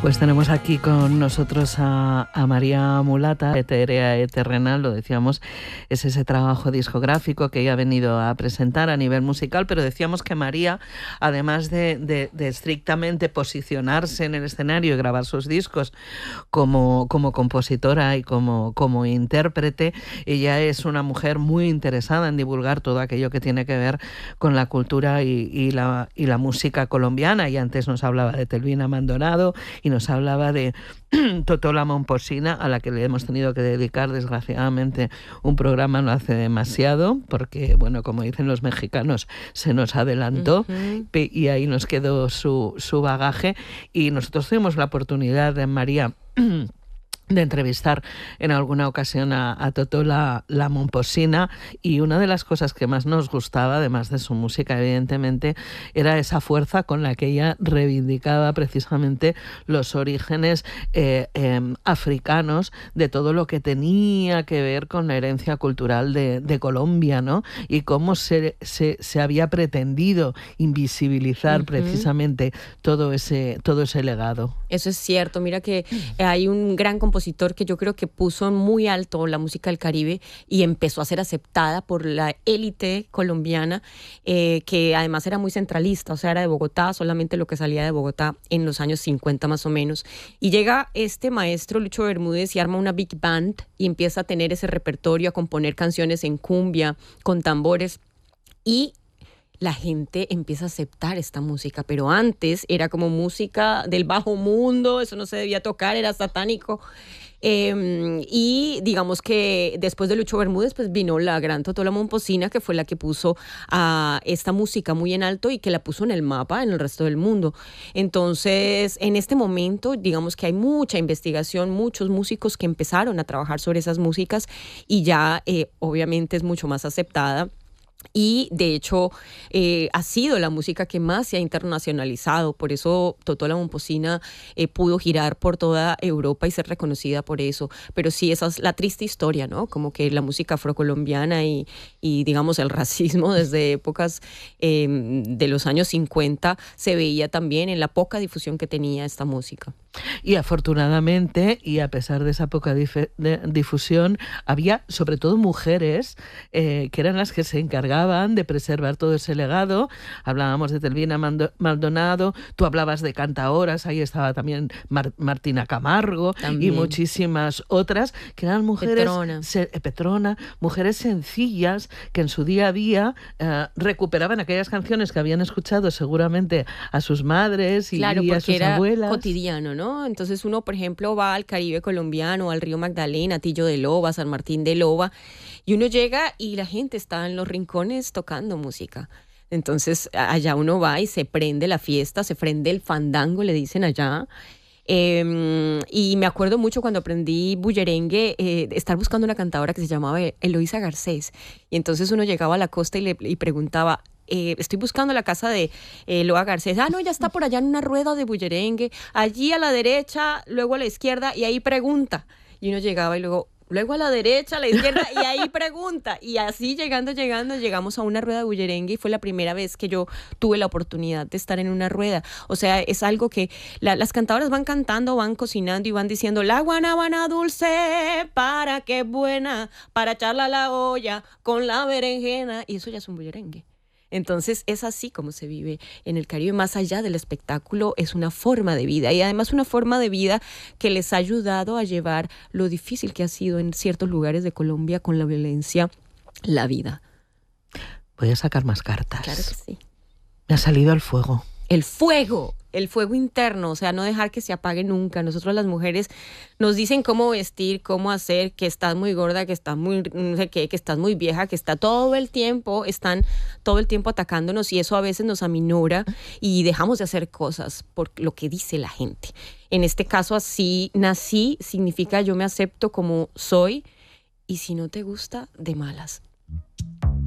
Pues tenemos aquí con nosotros a María Mulata, Etérea Terrenal, lo decíamos, es ese trabajo discográfico que ella ha venido a presentar a nivel musical, pero decíamos que María, además de estrictamente posicionarse en el escenario y grabar sus discos como compositora y como intérprete, ella es una mujer muy interesada en divulgar todo aquello que tiene que ver con la cultura y la música colombiana. Y antes nos hablaba de Telvina Maldonado y nos hablaba de Totola Momposina, a la que le hemos tenido que dedicar, desgraciadamente, un programa no hace demasiado, porque, bueno, como dicen los mexicanos, se nos adelantó y ahí nos quedó su bagaje. Y nosotros tuvimos la oportunidad de María de entrevistar en alguna ocasión a Totola Momposina, y una de las cosas que más nos gustaba, además de su música evidentemente, era esa fuerza con la que ella reivindicaba precisamente los orígenes africanos de todo lo que tenía que ver con la herencia cultural de Colombia, ¿no? Y cómo se había pretendido invisibilizar precisamente todo ese legado. Eso es cierto. Mira que hay un gran compositor que yo creo que puso muy alto la música del Caribe y empezó a ser aceptada por la élite colombiana, que además era muy centralista, o sea, era de Bogotá, solamente lo que salía de Bogotá en los años 50 más o menos. Y llega este maestro Lucho Bermúdez y arma una big band y empieza a tener ese repertorio, a componer canciones en cumbia, con tambores, y la gente empieza a aceptar esta música, pero antes era como música del bajo mundo, eso no se debía tocar, era satánico. Y digamos que después de Lucho Bermúdez pues vino la gran Totola Momposina, que fue la que puso a esta música muy en alto y que la puso en el mapa en el resto del mundo. Entonces, en este momento, digamos que hay mucha investigación, muchos músicos que empezaron a trabajar sobre esas músicas y ya obviamente es mucho más aceptada. Y de hecho ha sido la música que más se ha internacionalizado, por eso Totola Momposina pudo girar por toda Europa y ser reconocida por eso. Pero sí, esa es la triste historia, ¿no? Como que la música afrocolombiana y digamos el racismo desde épocas de los años 50 se veía también en la poca difusión que tenía esta música. Y afortunadamente, y a pesar de esa poca difusión, había sobre todo mujeres que eran las que se encargaban de preservar todo ese legado. Hablábamos de Telvina Maldonado, tú hablabas de cantaoras, ahí estaba también Martina Camargo también. Y muchísimas otras que eran mujeres, Petrona, mujeres sencillas que en su día a día recuperaban aquellas canciones que habían escuchado seguramente a sus madres y a sus abuelas. Era cotidiano, ¿no? Entonces uno, por ejemplo, va al Caribe colombiano, al río Magdalena, Tillo de Loba, San Martín de Loba, y uno llega y la gente está en los rincones tocando música. Entonces allá uno va y se prende la fiesta, se prende el fandango, le dicen allá. Y me acuerdo mucho cuando aprendí bullerengue, estar buscando una cantadora que se llamaba Eloísa Garcés. Y entonces uno llegaba a la costa y preguntaba: estoy buscando la casa de Loa Garcés. No, ya está por allá en una rueda de bullerengue, allí a la derecha, luego a la izquierda, y ahí pregunta. Y uno llegaba y luego a la derecha, a la izquierda, y ahí pregunta. Y así llegamos a una rueda de bullerengue, y fue la primera vez que yo tuve la oportunidad de estar en una rueda. O sea, es algo que las cantadoras van cantando, van cocinando y van diciendo: la guanábana dulce, para qué buena, para echarla a la olla con la berenjena. Y eso ya es un bullerengue. Entonces es así como se vive en el Caribe. Más allá del espectáculo, es una forma de vida, y además una forma de vida que les ha ayudado a llevar lo difícil que ha sido en ciertos lugares de Colombia con la violencia, la vida. Voy a sacar más cartas. Claro que sí. Me ha salido el fuego. El fuego interno, o sea, no dejar que se apague nunca. Nosotros las mujeres nos dicen cómo vestir, cómo hacer, que estás muy gorda, que estás muy, no sé qué, que estás muy vieja, que están todo el tiempo atacándonos, y eso a veces nos aminora y dejamos de hacer cosas por lo que dice la gente. En este caso, así nací, significa yo me acepto como soy, y si no te gusta, de malas.